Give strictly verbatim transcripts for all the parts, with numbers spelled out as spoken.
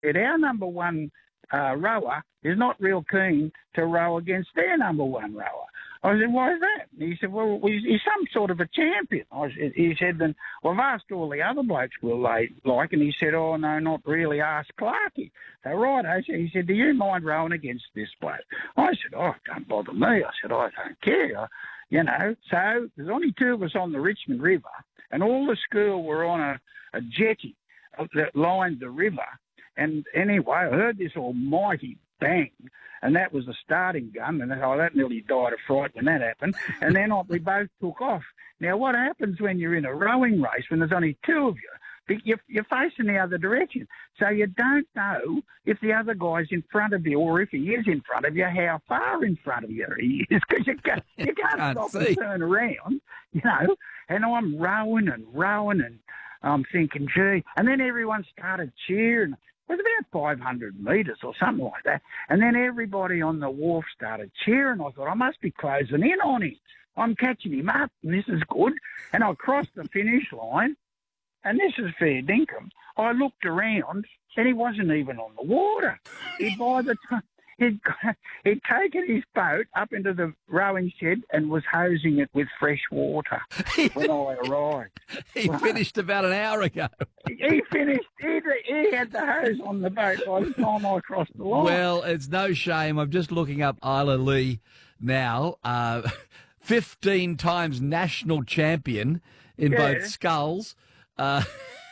said, our number one uh, rower is not real keen to row against their number one rower. I said, why is that? And he said, well, he's, he's some sort of a champion. I said, he said, then, well, I've asked all the other blokes will they like, and he said, oh, no, not really, ask Clarkie. So, right, I said, he said, do you mind rowing against this bloke? I said, oh, don't bother me. I said, I don't care. I, you know, so there's only two of us on the Richmond River, and all the school were on a, a jetty that lined the river. And anyway, I heard this almighty bang, and that was the starting gun, and oh, that nearly died of fright when that happened. And then we both took off. Now, what happens when you're in a rowing race when there's only two of you? You're, you're facing the other direction, so you don't know if the other guy's in front of you, or if he is in front of you, how far in front of you he is, because you can't, you can't, can't stop see. and turn around, you know. And I'm rowing and rowing, and I'm thinking, gee, and then everyone started cheering. It was about five hundred metres or something like that. And then everybody on the wharf started cheering. I thought, I must be closing in on him. I'm catching him up, and this is good. And I crossed the finish line, and this is fair dinkum. I looked around, and he wasn't even on the water. He, by the time, he'd, he'd taken his boat up into the rowing shed and was hosing it with fresh water when I arrived. He right. finished about an hour ago. He finished. He, he had the hose on the boat by the time I crossed the line. Well, it's no shame. I'm just looking up Isla Lee now. Uh, fifteen times national champion in yeah. both sculls uh,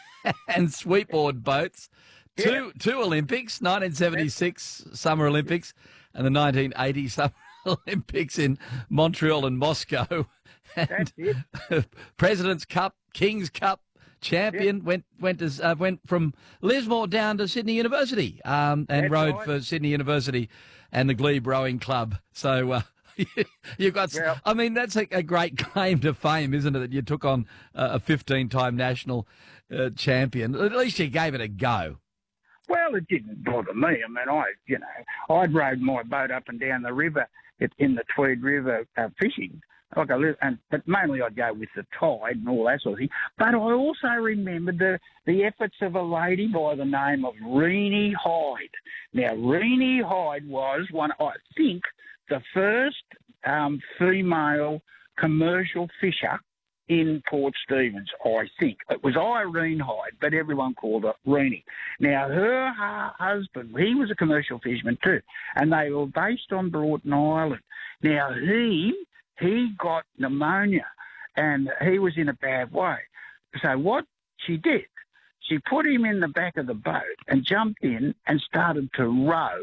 and sweetboard boats. Two yeah. two Olympics, nineteen seventy-six Summer Olympics and the nineteen eighty Summer Olympics in Montreal and Moscow. And That's it. President's Cup, King's Cup champion, yeah. went went as uh, went from Lismore down to Sydney University um, and That's rowed right. for Sydney University and the Glebe Rowing Club. So uh, you've got, well, I mean, that's a, a great claim to fame, isn't it, that you took on uh, a fifteen-time national uh, champion. At least you gave it a go. Well, it didn't bother me. I mean, I, you know, I'd rowed my boat up and down the river in the Tweed River uh, fishing. Like I live, and but mainly I'd go with the tide and all that sort of thing. But I also remembered the, the efforts of a lady by the name of Reenie Hyde. Now, Reenie Hyde was one, I think, the first um, female commercial fisher in Port Stephens, I think. It was Irene Hyde, but everyone called her Reenie. Now, her, her husband, he was a commercial fisherman too, and they were based on Broughton Island. Now, he... He got pneumonia, and he was in a bad way. So what she did, she put him in the back of the boat and jumped in and started to row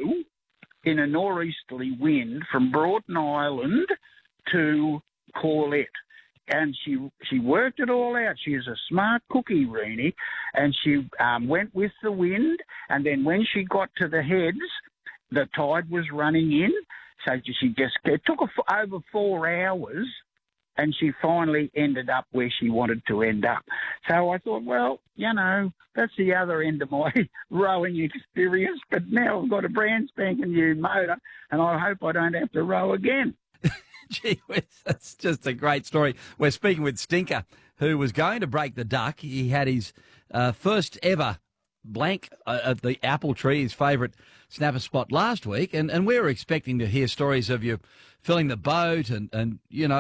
in a northeasterly wind from Broughton Island to Corlett. And she she worked it all out. She was a smart cookie, Reenie, and she um, went with the wind. And then when she got to the heads, the tide was running in. So she just, it took her over four hours and she finally ended up where she wanted to end up. So I thought, well, you know, that's the other end of my rowing experience. But now I've got a brand spanking new motor and I hope I don't have to row again. Gee whiz, that's just a great story. We're speaking with Stinker, who was going to break the duck. He had his uh, first ever blank uh, at the apple tree, his favourite snapper spot last week, and, and we were expecting to hear stories of you filling the boat and, and you know,